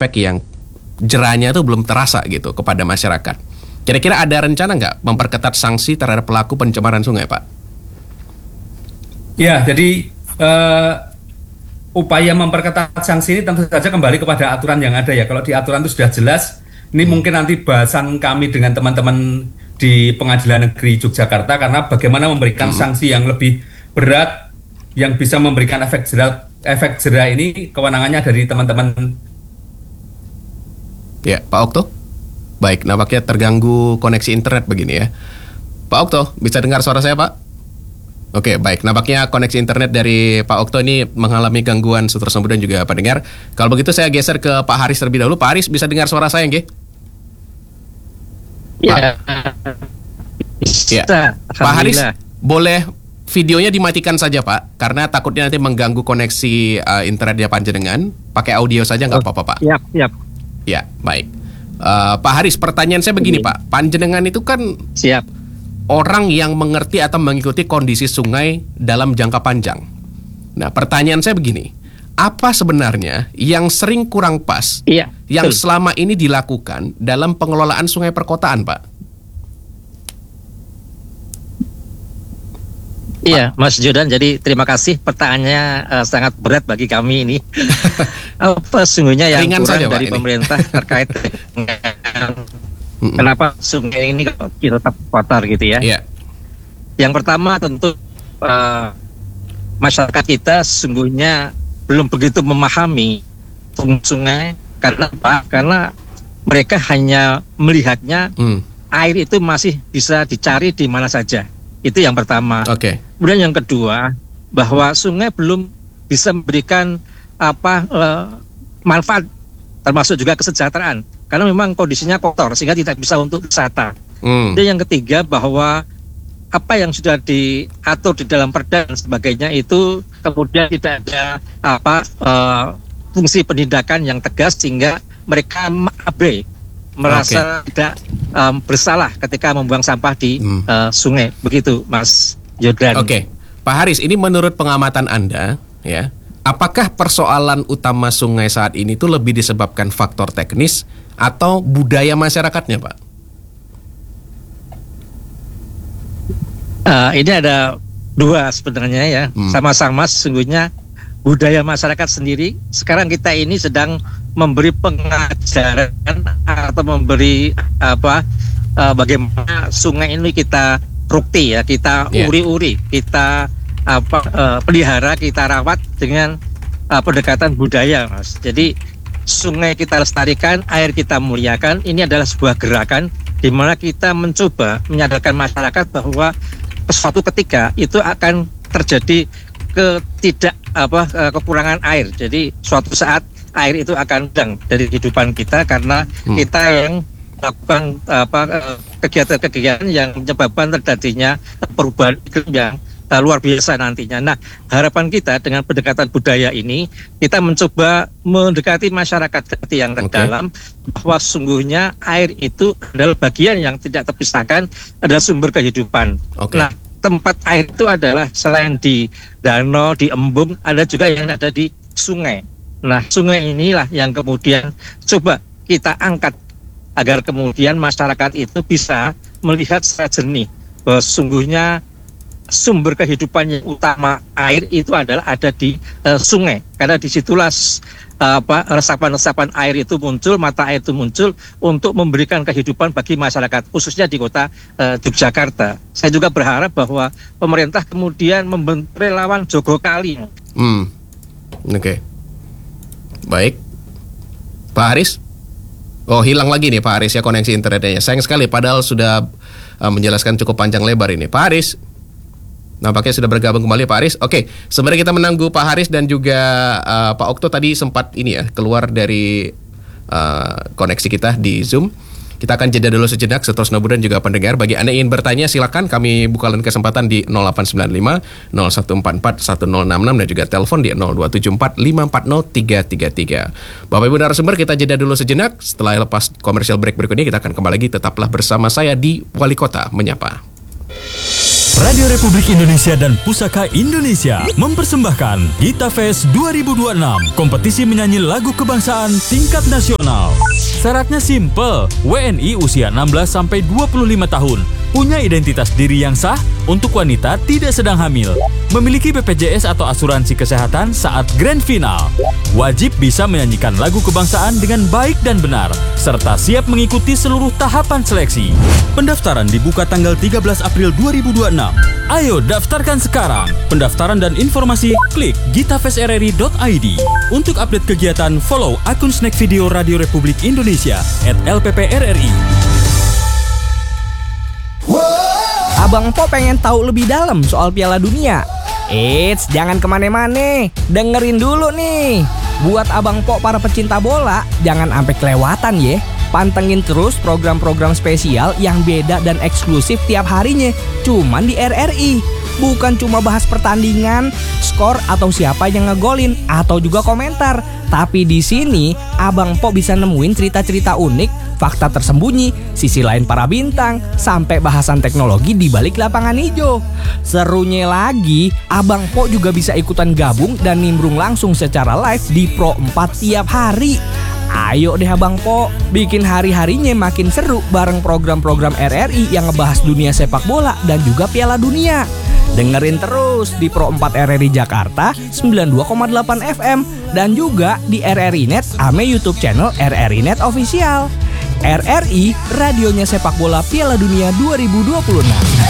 efek yang jerahnya itu belum terasa gitu kepada masyarakat. Kira-kira ada rencana nggak memperketat sanksi terhadap pelaku pencemaran sungai, Pak? Ya, jadi upaya memperketat sanksi ini tentu saja kembali kepada aturan yang ada ya. Kalau di aturan itu sudah jelas, ini mungkin nanti bahasan kami dengan teman-teman di Pengadilan Negeri Yogyakarta, karena bagaimana memberikan sanksi yang lebih berat yang bisa memberikan efek jerah ini kewenangannya dari teman-teman. Ya, Pak Okto. Baik, nampaknya terganggu koneksi internet begini ya. Pak Okto, bisa dengar suara saya, Pak? Oke, baik. Nampaknya koneksi internet dari Pak Okto ini mengalami gangguan tersebut dan juga pendengar. Kalau begitu saya geser ke Pak Haris terlebih dahulu. Pak Haris, bisa dengar suara saya, nggih? Ya. Ya. Pak Haris, boleh videonya dimatikan saja, Pak, karena takutnya nanti mengganggu koneksi internetnya panjenengan. Pakai audio saja nggak apa-apa, Pak. Siap. Ya, baik. Pak Haris, pertanyaan saya begini, Pak. Panjenengan itu kan orang yang mengerti atau mengikuti kondisi sungai dalam jangka panjang. Nah, pertanyaan saya begini. Apa sebenarnya yang sering kurang pas yang selama ini dilakukan dalam pengelolaan sungai perkotaan, Pak? Iya, Mas Jodan. Jadi terima kasih, pertanyaannya sangat berat bagi kami ini. Apa sesungguhnya yang ringan kurang saja, dari Pak, pemerintah terkait dengan kenapa sungai ini kita tetap kotor gitu ya? Yang pertama tentu masyarakat kita sesungguhnya belum begitu memahami fungsi sungai. Karena apa? Karena mereka hanya melihatnya air itu masih bisa dicari di mana saja. Itu yang pertama. Kemudian yang kedua, bahwa sungai belum bisa memberikan manfaat, termasuk juga kesejahteraan, karena memang kondisinya kotor sehingga tidak bisa untuk wisata. Dan yang ketiga, bahwa apa yang sudah diatur di dalam perda dan sebagainya itu kemudian tidak ada fungsi penindakan yang tegas sehingga mereka merasa tidak bersalah ketika membuang sampah di sungai. Begitu, Mas Jordan. Pak Haris, ini menurut pengamatan Anda, ya, apakah persoalan utama sungai saat ini itu lebih disebabkan faktor teknis atau budaya masyarakatnya, Pak? Ini ada dua sebenarnya ya. Sama-sama sesungguhnya budaya masyarakat sendiri. Sekarang kita ini sedang memberi pengajaran atau memberi bagaimana sungai ini kita rukti ya, kita uri-uri, kita pelihara, kita rawat dengan pendekatan budaya, Mas. Jadi sungai kita lestarikan, air kita muliakan. Ini adalah sebuah gerakan di mana kita mencoba menyadarkan masyarakat bahwa suatu ketika itu akan terjadi kekurangan air. Jadi suatu saat air itu akan hilang dari kehidupan kita karena kita yang melakukan kegiatan-kegiatan yang menyebabkan terjadinya perubahan iklim yang luar biasa nantinya. Nah, harapan kita dengan pendekatan budaya ini, kita mencoba mendekati masyarakat yang terdalam bahwa sungguhnya air itu adalah bagian yang tidak terpisahkan, adalah sumber kehidupan. Nah, tempat air itu adalah selain di danau, di embung, ada juga yang ada di sungai. Nah, sungai inilah yang kemudian coba kita angkat agar kemudian masyarakat itu bisa melihat secara jernih bahwa sesungguhnya sumber kehidupan yang utama air itu adalah ada di sungai, karena disitulah resapan-resapan air itu muncul, mata air itu muncul untuk memberikan kehidupan bagi masyarakat, khususnya di kota Yogyakarta. Saya juga berharap bahwa pemerintah kemudian membentuk relawan Jogo Kali. Baik, Pak Haris. Oh, hilang lagi nih Pak Haris ya koneksi internetnya. Sayang sekali, padahal sudah menjelaskan cukup panjang lebar ini. Pak Haris, nampaknya sudah bergabung kembali Pak Haris. Sebenarnya kita menunggu Pak Haris dan juga Pak Okto tadi sempat keluar dari koneksi kita di Zoom. Kita akan jeda dulu sejenak, seterusnya dan juga pendengar. Bagi Anda yang ingin bertanya, silakan kami bukakan kesempatan di 0895 0144 1066 dan juga telepon di 0274 540 333. Bapak Ibu narasumber, kita jeda dulu sejenak. Setelah lepas komersial break berikut ini, kita akan kembali lagi. Tetaplah bersama saya di Wali Kota Menyapa. Radio Republik Indonesia dan Pusaka Indonesia mempersembahkan Gita Fest 2026, kompetisi menyanyi lagu kebangsaan tingkat nasional. Syaratnya simple, WNI usia 16-25 tahun, punya identitas diri yang sah, untuk wanita tidak sedang hamil, memiliki BPJS atau asuransi kesehatan saat grand final, wajib bisa menyanyikan lagu kebangsaan dengan baik dan benar, serta siap mengikuti seluruh tahapan seleksi. Pendaftaran dibuka tanggal 13 April 2026. Ayo daftarkan sekarang. Pendaftaran dan informasi klik gitafestrri.id. Untuk update kegiatan, follow akun Snack Video Radio Republik Indonesia @LPPRRI. Abang Po pengen tahu lebih dalam soal Piala Dunia. Eits, jangan kemana-mana, dengerin dulu nih. Buat Abang Po para pecinta bola, jangan sampai kelewatan ya. Pantengin terus program-program spesial yang beda dan eksklusif tiap harinya, cuman di RRI. Bukan cuma bahas pertandingan, skor atau siapa yang ngegolin, atau juga komentar. Tapi di sini Abang Po bisa nemuin cerita-cerita unik, fakta tersembunyi, sisi lain para bintang, sampai bahasan teknologi di balik lapangan hijau. Serunya lagi, Abang Po juga bisa ikutan gabung dan nimbrung langsung secara live di Pro 4 tiap hari. Ayo deh Abang Po, bikin hari-harinya makin seru bareng program-program RRI yang ngebahas dunia sepak bola dan juga Piala Dunia. Dengerin terus di Pro 4 RRI Jakarta 92,8 FM dan juga di RRI Net ame YouTube channel RRI Net Official. RRI, radionya sepak bola Piala Dunia 2026.